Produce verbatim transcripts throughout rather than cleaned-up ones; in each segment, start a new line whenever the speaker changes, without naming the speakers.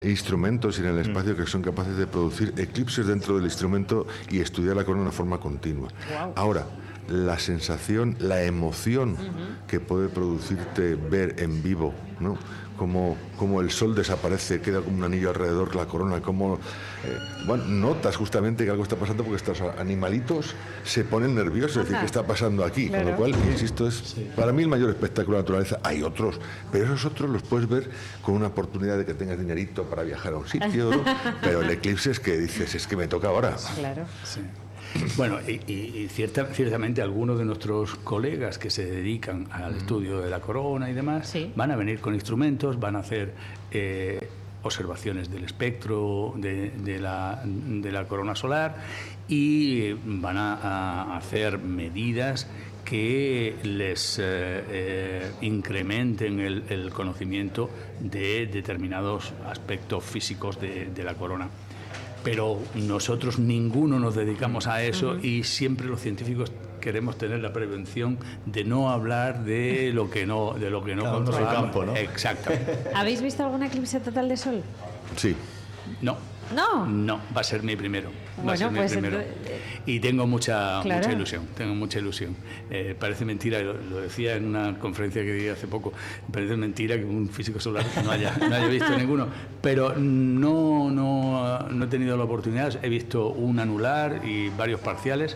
instrumentos y en el espacio que son capaces de producir eclipses dentro del instrumento y estudiar la corona de una forma continua.
Wow.
Ahora, la sensación, la emoción uh-huh. que puede producirte ver en vivo, ¿no? Como, como el sol desaparece, queda como un anillo alrededor de la corona, como eh, bueno, notas justamente que algo está pasando porque estos animalitos se ponen nerviosos, es decir, ¿qué está pasando aquí? Claro. Con lo cual, insisto, es sí. para mí el mayor espectáculo de la naturaleza. Hay otros, pero esos otros los puedes ver con una oportunidad de que tengas dinerito para viajar a un sitio, ¿no? Pero el eclipse es que dices, es que me toca ahora.
Claro.
Sí. Bueno, y, y, y cierta, ciertamente algunos de nuestros colegas que se dedican al estudio de la corona y demás
sí.
van a venir con instrumentos, van a hacer eh, observaciones del espectro de, de, la, de la corona solar y van a, a hacer medidas que les eh, eh, incrementen el, el conocimiento de determinados aspectos físicos de, de la corona. Pero nosotros ninguno nos dedicamos a eso uh-huh. y siempre los científicos queremos tener la prevención de no hablar de lo que no de lo que no controlamos.
Campo, ¿no?
Exacto.
¿Habéis visto alguna eclipse total de sol?
Sí.
No.
No.
No, va a ser mi primero. Va
bueno,
a ser mi
pues
primero.
Entonces...
Y tengo mucha
claro.
mucha ilusión. Tengo mucha ilusión. Eh, parece mentira, lo, lo decía en una conferencia que di hace poco. Parece mentira que un físico solar no haya no haya visto ninguno. Pero no no no he tenido la oportunidad. He visto un anular y varios parciales.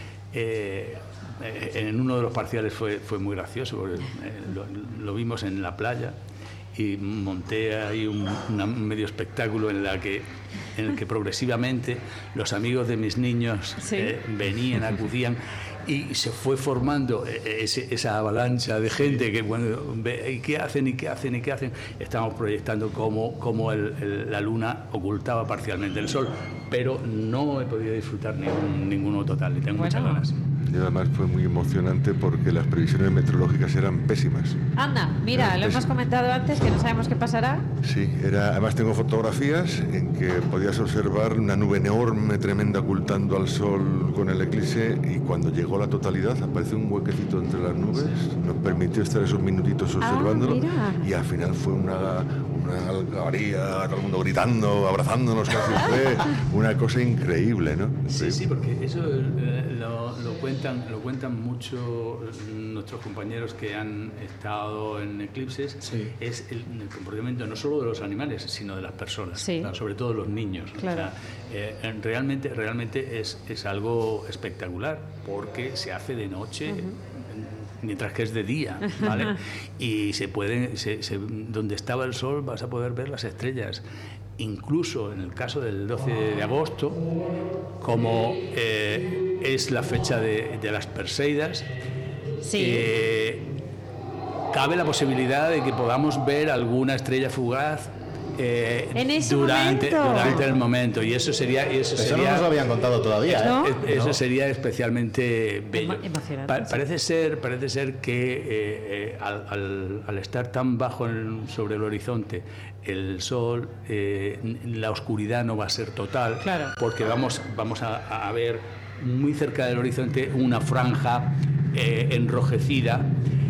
Eh, en uno de los parciales fue fue muy gracioso. Porque, eh, lo, lo vimos en la playa. Y monté ahí un, un medio espectáculo en, la que, en el que progresivamente los amigos de mis niños
sí.
eh, venían, acudían y se fue formando ese, esa avalancha de gente que, bueno, ¿y qué hacen? ¿Y qué hacen? ¿Y qué hacen? Estamos proyectando cómo, cómo el, el, la luna ocultaba parcialmente el sol, pero no he podido disfrutar ningún, ninguno total y tengo bueno. muchas ganas.
Y además fue muy emocionante porque las previsiones meteorológicas eran pésimas.
Anda, mira, eran lo pésimas. Hemos comentado antes que no sabemos qué pasará.
Sí, era, además tengo fotografías en que podías observar una nube enorme, tremenda, ocultando al sol con el eclipse y cuando llegó la totalidad apareció un huequecito entre las nubes, nos permitió estar esos minutitos observándolo
ah,
y al final fue una, una algarabía, todo el mundo gritando, abrazándonos casi, fue una cosa increíble, ¿no?
Sí, sí, porque eso eh, lo, lo cuenta Lo cuentan mucho nuestros compañeros que han estado en eclipses, sí. es el, el comportamiento no solo de los animales, sino de las personas,
sí.
o sea, sobre todo los niños.
Claro.
O sea, eh, realmente realmente es, es algo espectacular, porque se hace de noche, uh-huh. mientras que es de día, ¿vale? Y se puede, se, se, donde estaba el sol vas a poder ver las estrellas. Incluso en el caso del doce de agosto, como eh, es la fecha de, de las Perseidas,
sí.
eh, cabe la posibilidad de que podamos ver alguna estrella fugaz eh,
¿En ese
durante,
momento?
durante el momento, y eso sería eso,
eso
sería,
no nos lo habían contado todavía,
¿no?
¿eh?
Eso
no.
sería especialmente bello.
Emocionante.
Pa- parece ser parece ser que eh, eh, al, al, al estar tan bajo en, sobre el horizonte el sol, eh, la oscuridad no va a ser total,
claro.
porque vamos vamos a, a ver muy cerca del horizonte una franja eh, enrojecida,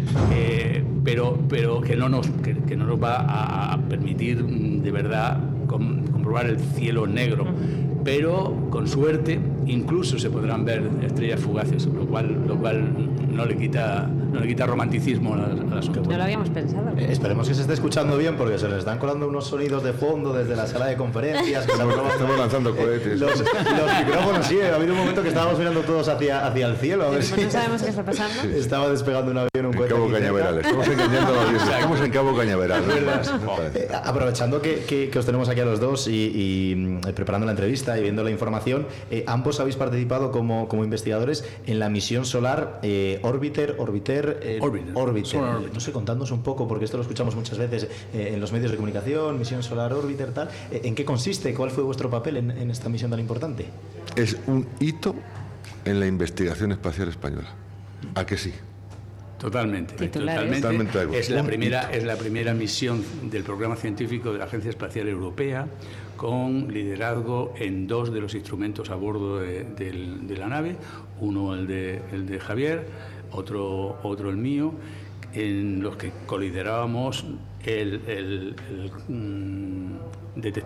eh, pero pero que no nos que, que no nos va a permitir de verdad com, comprobar el cielo negro. Pero con suerte incluso se podrán ver estrellas fugaces, lo cual lo cual no le quita no le quita romanticismo al asunto.
No lo habíamos pensado.
Eh, esperemos que se esté escuchando bien, porque se le están colando unos sonidos de fondo desde la sala de conferencias. Que estamos,
estamos lanzando cohetes.
Los, los micrófonos, sí, ha habido un momento que estábamos mirando todos hacia, hacia el cielo. A ver si
no sabemos qué está pasando.
Estaba despegando un avión, un cohete.
Cabo Cañaveral, estamos engañando a la audiencia. Estamos en Cabo Cañaveral. ¿No?
Eh, aprovechando que, que, que os tenemos aquí a los dos y, y eh, preparando la entrevista y viendo la información, eh, ambos habéis participado como, como investigadores en la misión solar eh, Orbiter, Orbiter, eh,
Orbiter.
Orbiter.
Orbiter.
No sé, contándonos un poco, porque esto lo escuchamos muchas veces eh, en los medios de comunicación, misión solar Orbiter, tal. Eh, ¿En qué consiste? ¿Cuál fue vuestro papel en, en esta misión tan importante?
Es un hito en la investigación espacial española. ¿A que sí?
Totalmente,
Titulares.
totalmente.
Totalmente
Es la primera, es la primera misión del programa científico de la Agencia Espacial Europea, con liderazgo en dos de los instrumentos a bordo de, de, de la nave, uno el de, el de Javier, otro, otro el mío, en los que coliderábamos el, el, el, mm, detectar